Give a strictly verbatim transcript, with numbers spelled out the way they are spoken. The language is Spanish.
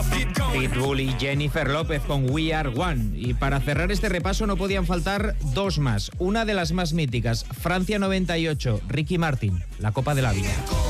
Pitbull y Jennifer López con We Are One. Y para cerrar este repaso no podían faltar dos más. Una de las más míticas, Francia noventa y ocho, Ricky Martin, La Copa de la Vida.